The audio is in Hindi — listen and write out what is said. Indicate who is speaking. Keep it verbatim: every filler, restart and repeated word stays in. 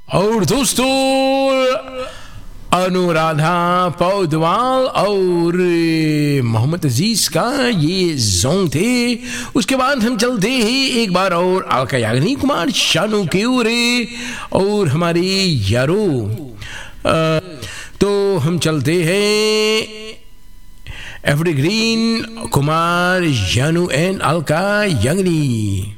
Speaker 1: और दोस्तों अनुराधा पौडवाल और मोहम्मद अजीज का ये सॉन्ग थे। उसके बाद हम चलते हैं एक बार और अलका याग्निक कुमार शानू के उरे और हमारी यारो। आ, तो हम चलते हैं एवरग्रीन कुमार यानू एंड अलका याग्निक।